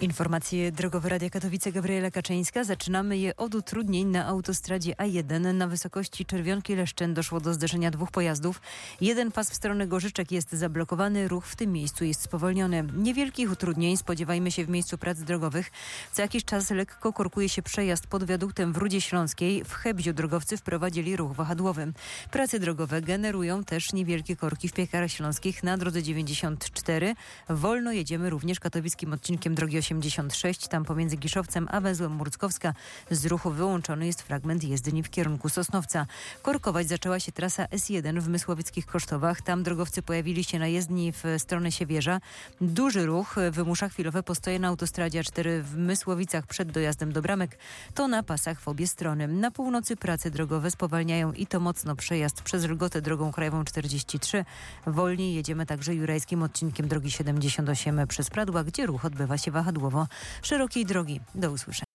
Informacje drogowe Radia Katowice, Gabriela Kaczyńska. Zaczynamy je od utrudnień na autostradzie A1. Na wysokości Czerwionki-Leszczyn doszło do zderzenia dwóch pojazdów. Jeden pas w stronę Gorzyczek jest zablokowany, ruch w tym miejscu jest spowolniony. Niewielkich utrudnień spodziewajmy się w miejscu prac drogowych. Co jakiś czas lekko korkuje się przejazd pod wiaduktem w Rudzie Śląskiej. W Hebziu drogowcy wprowadzili ruch wahadłowy. Prace drogowe generują też niewielkie korki w Piekarach Śląskich na drodze 94. Wolno jedziemy również katowickim odcinkiem drogi 86, tam pomiędzy Giszowcem a węzłem Murckowska z ruchu wyłączony jest fragment jezdni w kierunku Sosnowca. Korkować zaczęła się trasa S1 w Mysłowieckich Kosztowach. Tam drogowcy pojawili się na jezdni w stronę Siewierza. Duży ruch wymusza chwilowe postoje na autostradzie A4 w Mysłowicach przed dojazdem do Bramek. To na pasach w obie strony. Na północy prace drogowe spowalniają i to mocno przejazd przez Lgotę drogą krajową 43. Wolniej jedziemy także jurajskim odcinkiem drogi 78 przez Pradła, gdzie ruch odbywa się wahadłowo. Szerokiej drogi. Do usłyszenia.